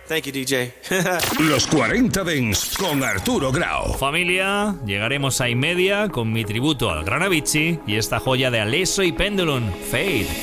Thank you, DJ. Los 40 Dents con Arturo Grau. Familia, llegaremos a y media con mi tributo al Gran Avicii y esta joya de Alesso y Pendulum, Fade.